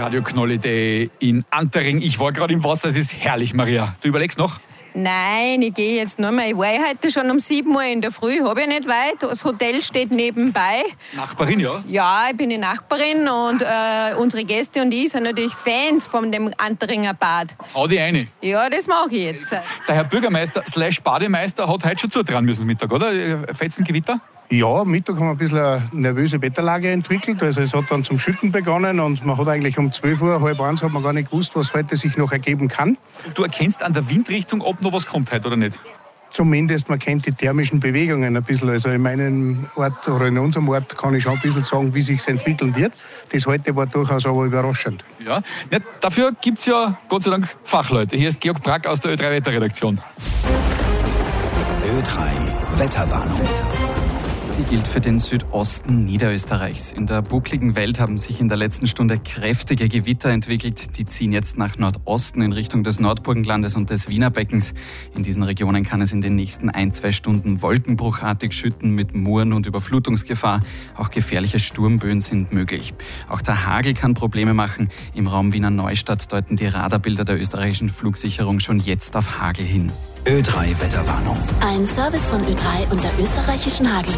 Radio Knolli in Antering. Ich war gerade im Wasser, es ist herrlich, Maria. Du überlegst noch? Nein, ich gehe jetzt noch mal. Ich war heute schon um 7 Uhr in der Früh, habe ich nicht weit. Das Hotel steht nebenbei. Nachbarin, ja? Ja, ich bin die Nachbarin und unsere Gäste und ich sind natürlich Fans von dem Anteringer Bad. Hau die eine. Ja, das mache ich jetzt. Der Herr Bürgermeister / Bademeister hat heute schon zutrauen müssen Mittag, oder? Fetzengewitter? Ja, am Mittag haben wir ein bisschen eine nervöse Wetterlage entwickelt. Also es hat dann zum Schütten begonnen und man hat eigentlich um 12 Uhr, halb eins, hat man gar nicht gewusst, was heute sich noch ergeben kann. Du erkennst an der Windrichtung, ob noch was kommt heute oder nicht? Zumindest man kennt die thermischen Bewegungen ein bisschen. Also in meinem Ort oder in unserem Ort kann ich schon ein bisschen sagen, wie sich entwickeln wird. Das heute war durchaus aber überraschend. Ja, dafür gibt es ja Gott sei Dank Fachleute. Hier ist Georg Brack aus der Ö3 Wetterredaktion. Ö3 Wetterwarnung. Die gilt für den Südosten Niederösterreichs. In der buckligen Welt haben sich in der letzten Stunde kräftige Gewitter entwickelt. Die ziehen jetzt nach Nordosten in Richtung des Nordburgenlandes und des Wiener Beckens. In diesen Regionen kann es in den nächsten 1-2 Stunden wolkenbruchartig schütten mit Muren und Überflutungsgefahr. Auch gefährliche Sturmböen sind möglich. Auch der Hagel kann Probleme machen. Im Raum Wiener Neustadt deuten die Radarbilder der österreichischen Flugsicherung schon jetzt auf Hagel hin. Ö3 Wetterwarnung. Ein Service von Ö3 und der österreichischen Hagel.